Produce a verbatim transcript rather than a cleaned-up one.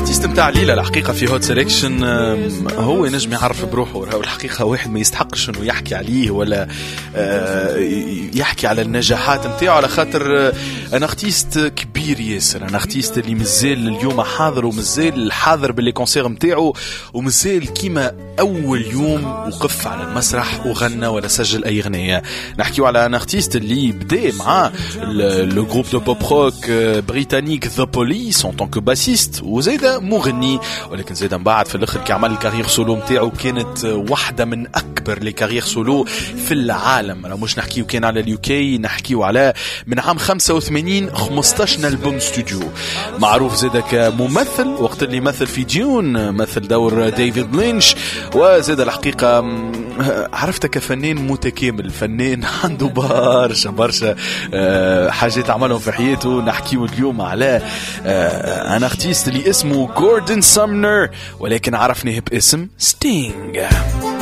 الارتيست نتاع ليلى الحقيقه في هوت سيلكشن هو نجم يعرف بروحه، وراهو الحقيقه واحد ما يستحقش انه يحكي عليه ولا يحكي على النجاحات نتاعو، على خاطر انا ارتيست كبير ياسر، انا ارتيست اللي مازال اليوم حاضر ومازال حاضر باللي كونسير نتاعو، ومازال كيما اول يوم وقف على المسرح وغنى ولا سجل اي اغنيه. نحكيو على ان ارتيست اللي بدا مع لو جروب دو بوب روك بريطانيك ذا بوليس ان طونك باسيست، وزيد مغني، ولكن زيد من بعد في الاخر كي عمل الكارير سولو نتاعو كانت واحده من اكبر لي كارير سولو في العالم. راه مش نحكيو كان على اليوكي، نحكيو على من عام خمسة وثمانين خمسطاش ألبوم ستوديو. معروف زيد كممثل وقت اللي مثل في ديون، مثل دور ديفيد لينش، وزيد الحقيقه عرفته كفنان متكامل، فنان عنده برشا برشا حاجات عملهم في حياته. نحكيو اليوم على انا ارتيست اللي اسمه جوردن سامنر، ولكن عرفناه باسم ستينغ.